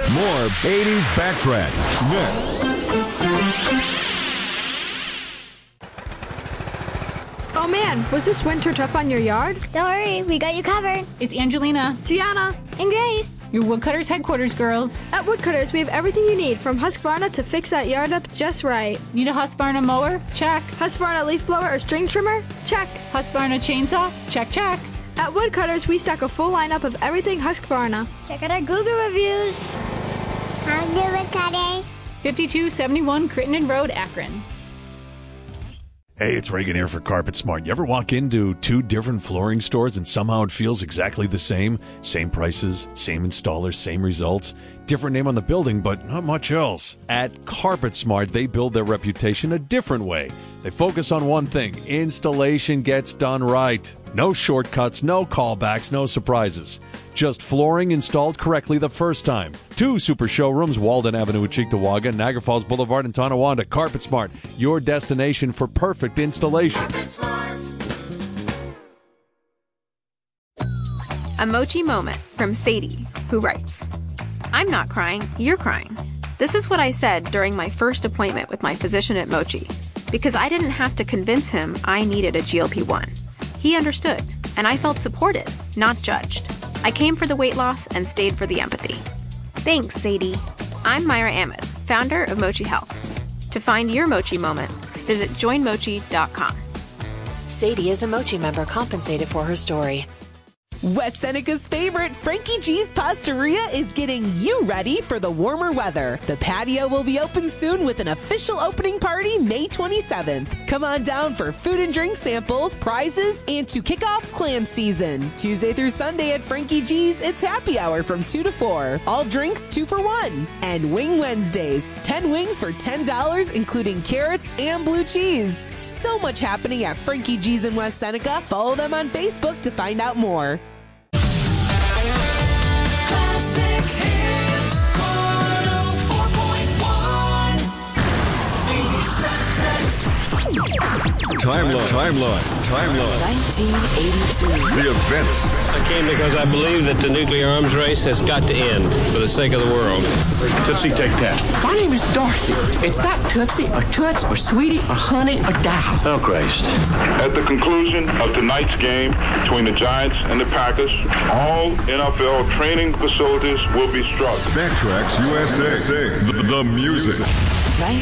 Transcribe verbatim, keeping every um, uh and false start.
More eighties Backtracks next. Oh man, was this winter tough on your yard? Don't worry, we got you covered. It's Angelina, Gianna, and Grace. Your Woodcutters headquarters, girls. At Woodcutters, we have everything you need from Husqvarna to fix that yard up just right. Need a Husqvarna mower? Check. Husqvarna leaf blower or string trimmer? Check. Husqvarna chainsaw? Check, check. At Woodcutters, we stock a full lineup of everything Husqvarna. Check out our Google reviews. How do Woodcutters? fifty-two seventy-one Crittenden Road, Akron. Hey, it's Reagan here for Carpet Smart. You ever walk into two different flooring stores and somehow it feels exactly the same? Same prices, same installers, same results. Different name on the building, but not much else. At Carpet Smart, they build their reputation a different way. They focus on one thing. Installation gets done right. No shortcuts, no callbacks, no surprises. Just flooring installed correctly the first time. Two super showrooms, Walden Avenue in Cheektowaga, Niagara Falls Boulevard in Tonawanda. Carpet Smart, your destination for perfect installation. A Mochi moment from Sadie, who writes, I'm not crying, you're crying. This is what I said during my first appointment with my physician at Mochi, because I didn't have to convince him I needed a G L P one. He understood, and I felt supported, not judged. I came for the weight loss and stayed for the empathy. Thanks, Sadie. I'm Myra Ahmed, founder of Mochi Health. To find your Mochi moment, visit join mochi dot com. Sadie is a Mochi member compensated for her story. West Seneca's favorite, Frankie G's Pastaria, is getting you ready for the warmer weather. The patio will be open soon with an official opening party May twenty-seventh. Come on down for food and drink samples, prizes, and to kick off clam season. Tuesday through Sunday at Frankie G's, it's happy hour from two to four. All drinks two for one. And Wing Wednesdays, ten wings for ten dollars, including carrots and blue cheese. So much happening at Frankie G's in West Seneca. Follow them on Facebook to find out more. Classic Hits one oh four point one. Timeline, timeline, timeline. nineteen eighty-two. The events. I came because I believe that the nuclear arms race has got to end for the sake of the world. Tootsie Take Ten. My name is Dorothy. It's not Tootsie or Toots or Sweetie or Honey or Dow. Oh, Christ. At the conclusion of tonight's game between the Giants and the Packers, all N F L training facilities will be struck. Backtracks U S A. The, the music.